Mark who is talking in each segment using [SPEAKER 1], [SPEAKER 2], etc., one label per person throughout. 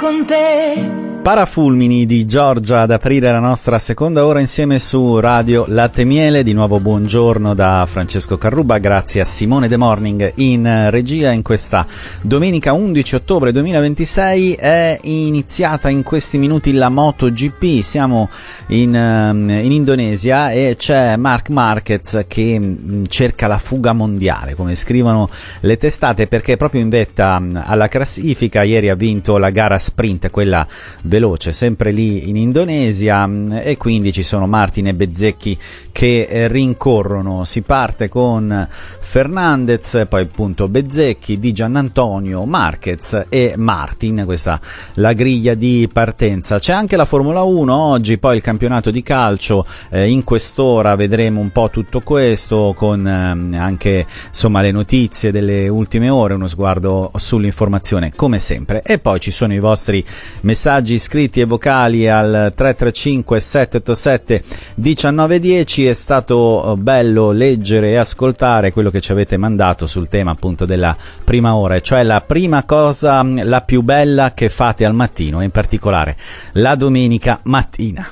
[SPEAKER 1] con te.
[SPEAKER 2] Parafulmini di Giorgia ad aprire la nostra seconda ora insieme su Radio Latte Miele. Di nuovo buongiorno da Francesco Carruba, grazie a Simone The Morning in regia. In questa domenica 11 ottobre 2026 è iniziata in questi minuti la MotoGP. Siamo in Indonesia e c'è Marc Marquez che cerca la fuga mondiale, come scrivono le testate, perché proprio in vetta alla classifica. Ieri ha vinto la gara sprint, quella veloce, sempre lì in Indonesia, e quindi ci sono Martin e Bezzecchi che rincorrono. Si parte con Fernandez, poi appunto Bezzecchi, Di Giannantonio, Marquez e Martin, questa la griglia di partenza. C'è anche la Formula 1 oggi, poi il campionato di calcio, in quest'ora vedremo un po' tutto questo con anche insomma le notizie delle ultime ore, uno sguardo sull'informazione come sempre, e poi ci sono i vostri messaggi scritti e vocali al 335 787 1910. È stato bello leggere e ascoltare quello che ci avete mandato sul tema appunto della prima ora, cioè la prima cosa, la più bella che fate al mattino, e in particolare la domenica mattina.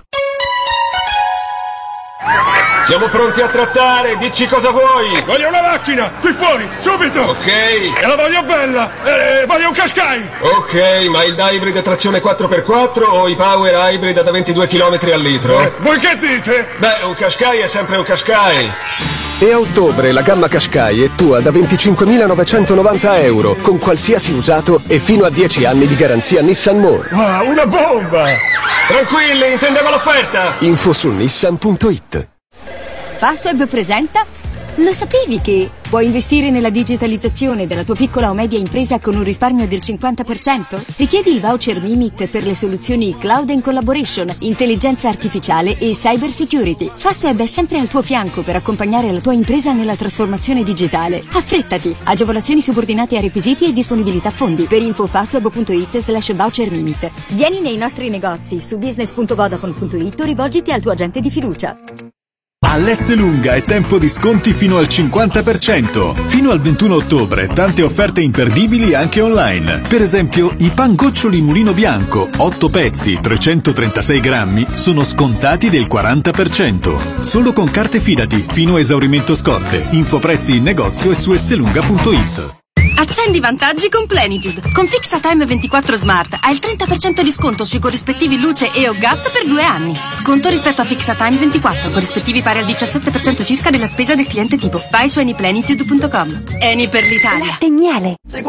[SPEAKER 3] Siamo pronti a trattare, dici cosa vuoi.
[SPEAKER 4] Voglio una macchina, qui fuori, subito.
[SPEAKER 3] Ok.
[SPEAKER 4] E la voglio bella, voglio un Qashqai.
[SPEAKER 3] Ok, ma il hybrid a trazione 4x4 o i power hybrid da 22 km al litro?
[SPEAKER 4] Voi che dite?
[SPEAKER 3] Beh, un Qashqai è sempre un Qashqai.
[SPEAKER 5] E a ottobre la gamma Qashqai è tua da 25.990 euro, con qualsiasi usato e fino a 10 anni di garanzia Nissan More.
[SPEAKER 4] Wow, una bomba!
[SPEAKER 3] Tranquilli, intendevo l'offerta.
[SPEAKER 5] Info su nissan.it.
[SPEAKER 6] Fastweb presenta? Lo sapevi che puoi investire nella digitalizzazione della tua piccola o media impresa con un risparmio del 50%? Richiedi il voucher Mimit per le soluzioni Cloud and Collaboration, intelligenza artificiale e cyber security. Fastweb è sempre al tuo fianco per accompagnare la tua impresa nella trasformazione digitale. Affrettati! Agevolazioni subordinate a requisiti e disponibilità fondi. Per info fastweb.it/voucher Mimit. Vieni nei nostri negozi su business.vodafone.it o rivolgiti al tuo agente di fiducia.
[SPEAKER 7] All'Esselunga è tempo di sconti fino al 50%. Fino al 21 ottobre tante offerte imperdibili anche online. Per esempio i pangoccioli Mulino Bianco, 8 pezzi, 336 grammi, sono scontati del 40%. Solo con carte Fidati, fino a esaurimento scorte. Info prezzi in negozio e su esselunga.it.
[SPEAKER 8] Accendi i vantaggi con Plenitude. Con FixaTime 24 Smart hai il 30% di sconto sui corrispettivi luce e o gas per 2 anni. Sconto rispetto a FixaTime 24, corrispettivi pari al 17% circa della spesa del cliente tipo. Vai su anyplenitude.com. Eni per l'Italia.
[SPEAKER 6] Latte Miele.